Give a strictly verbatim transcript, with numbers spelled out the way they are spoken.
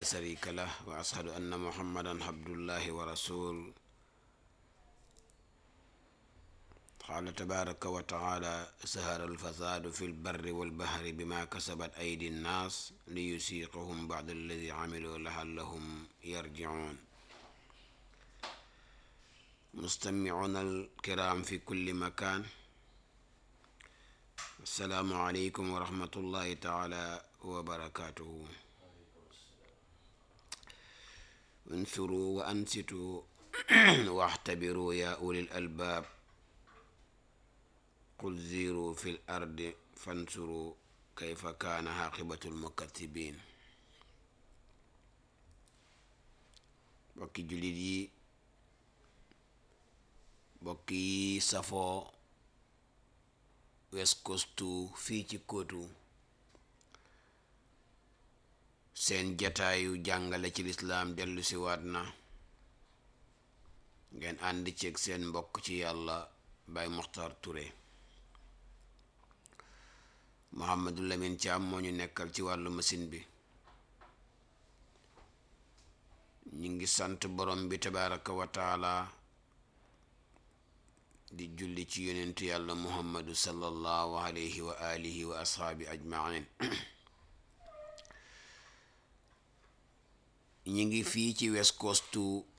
شريك له وأشهد أن محمدا عبد الله ورسوله. قال تبارك وتعالى ظهر الفساد في البر والبحر بما كسبت أيدي الناس ليذيقهم بعض الذي عملوا لعلهم يرجعون. مستمعون الكرام في كل مكان، السلام عليكم ورحمة الله تعالى وبركاته. انثروا وأنصتوا واعتبروا يا أولي الألباب، قل زيروا في الأرض فانظروا كيف كان عاقبة المكذبين. bokki jullit yi, bokki safoo West Coast fii ci kóotu seen jataayu jàngale ci lislaam dellu si waat na, ngeen ànd ceeg seen mbokk ci yàlla Baye Mokhtar Touré. Mouhamadou Lamine Thiam moo ñu nekkal ci wàllu machine bi. ñu ngi sant borom bi tabaraka wa taala di julli ci yonentu yàlla muhammadu sallallahu alayhi wa alihi wa ashaabi ajmain. ñi ngi fii ci West Coast